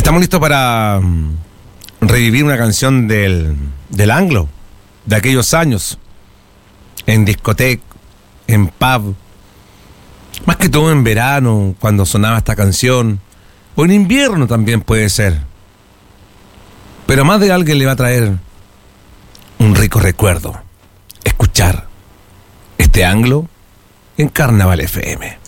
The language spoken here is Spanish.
Estamos listos para revivir una canción del anglo, de aquellos años, en discoteca, en pub, más que todo en verano, cuando sonaba esta canción, o en invierno también puede ser. Pero más de alguien le va a traer un rico recuerdo escuchar este anglo en Carnaval FM.